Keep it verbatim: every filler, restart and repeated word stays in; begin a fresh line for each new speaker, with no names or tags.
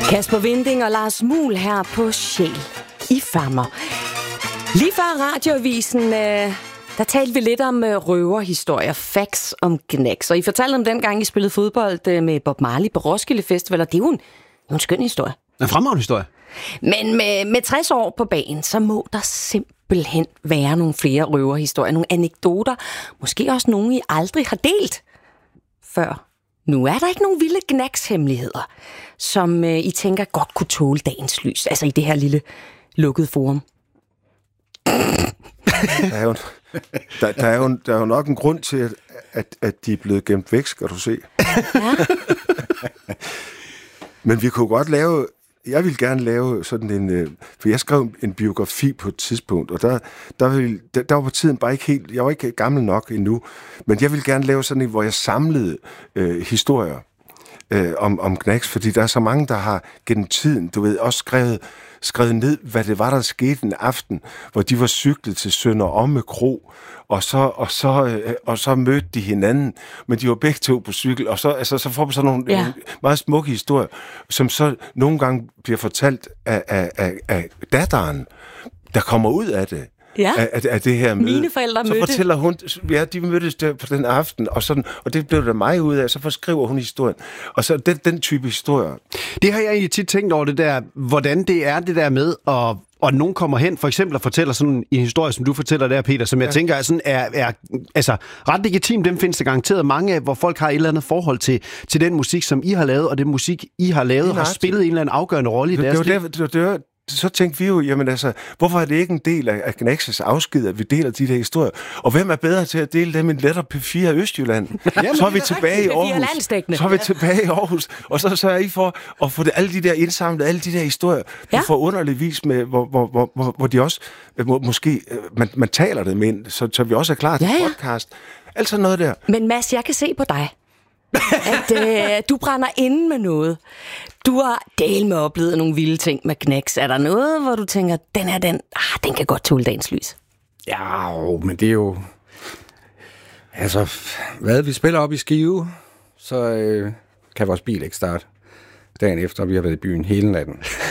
Kasper Winding og Lars Muhl her på Sjæl i Fammer. Lige før radioavisen, øh, der talte vi lidt om øh, røverhistorier, facts om Gnags. Og I fortalte om dengang, I spillede fodbold øh, med Bob Marley på Roskilde Festival, og det er jo en, jo en skøn historie.
En fremragende historie.
Men med, med tres år på bagen, så må der simpelthen være nogle flere røverhistorier, nogle anekdoter, måske også nogle, I aldrig har delt før. Nu er der ikke nogen vilde Gnags-hemmeligheder, som øh, I tænker godt kunne tåle dagens lys, altså i det her lille lukkede forum.
Der er jo, der, der er jo, der er jo nok en grund til, at, at, at de er blevet gemt væk, skal du se. Ja. Men vi kunne godt lave... Jeg ville gerne lave sådan en... For jeg skrev en biografi på et tidspunkt, og der, der, ville, der, der var på tiden bare ikke helt... Jeg var ikke gammel nok endnu, men jeg ville gerne lave sådan en, hvor jeg samlede øh, historier øh, om, om Gnags, fordi der er så mange, der har gennem tiden, du ved, også skrevet, skrevet ned, hvad det var, der skete en aften, hvor de var cyklet til Sønder Omme Kro, og så, og, så, øh, og så mødte de hinanden, men de var begge to på cykel, og så, altså, så får man sådan nogle, ja. nogle meget smukke historier, som så nogle gange bliver fortalt af, af, af, af datteren, der kommer ud af det.
Ja.
Af, af, af det her møde.
Mine forældre
så
mødte.
fortæller hun, ja, de mødtes der på den aften, og, sådan, og det blev der mig ud af, så forskriver hun historien. Og så den, den type historier.
Det har jeg egentlig tit tænkt over, det der, hvordan det er det der med, at, og nogen kommer hen, for eksempel og fortæller sådan en historie, som du fortæller der, Peter, som jeg ja. tænker er, sådan, er, er altså, ret legitim. Dem findes der garanteret mange af, hvor folk har et eller andet forhold til, til den musik, som I har lavet, og den musik, I har lavet, har spillet en eller anden afgørende rolle i
det,
deres
det,
liv.
Det, det, det, det, så tænkte vi jo, jamen altså, hvorfor er det ikke en del af, af Gnags' afsked, at vi deler de der historier? Og hvem er bedre til at dele dem end Letter P fire Østjylland? Jamen, så er vi tilbage i Aarhus. Så er vi tilbage i Aarhus, og så sørger I for at få det, alle de der indsamlet, alle de der historier, ja. på underlig vis, med, hvor, hvor, hvor, hvor, hvor de også, må, måske, man, man taler dem ind, så, så vi også er klar til ja, ja. podcast. Altså noget der.
Men Mads, jeg kan se på dig, at øh, du brænder inde med noget. Du har del med oplevet nogle vilde ting med Gnags. Er der noget, hvor du tænker, den er den, ah, den kan godt tåle dagens lys?
Ja, jo, men det er jo... Altså, hvad vi spiller op i Skive, så øh, kan vores bil ikke starte dagen efter, vi har været i byen hele natten.